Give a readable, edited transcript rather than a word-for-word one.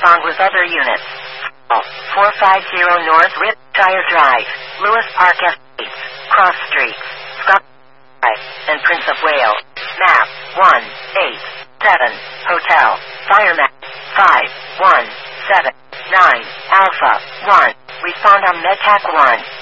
respond with other units. 450 North Ripshire Drive, Lewis Park Estates, Cross Streets, Scott Drive, and Prince of Wales. Map 187, Hotel, Fire Map 5179, Alpha 1. Respond on MedTac 1.